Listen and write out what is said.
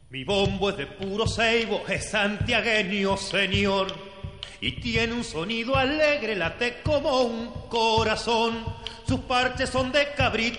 Mi bombo es de puro ceibo, es santiagueño, señor, y tiene un sonido alegre, late como un corazón. Sus parches son de cabrito